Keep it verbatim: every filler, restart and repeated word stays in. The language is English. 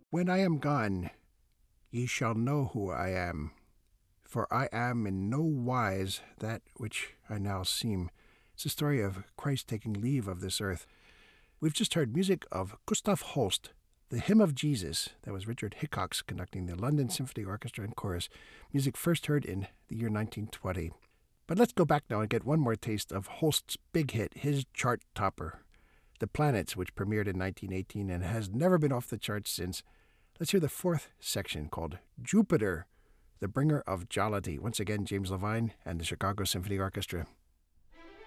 When I am gone, ye shall know who I am, for I am in no wise that which I now seem. It's the story of Christ taking leave of this earth. We've just heard music of Gustav Holst, The Hymn of Jesus. That was Richard Hickox conducting the London Symphony Orchestra and Chorus. Music first heard in the year nineteen twenty. But let's go back now and get one more taste of Holst's big hit, his chart topper, The Planets, which premiered in nineteen eighteen and has never been off the charts since. Let's hear the fourth section called Jupiter, the Bringer of Jollity. Once again, James Levine and the Chicago Symphony Orchestra.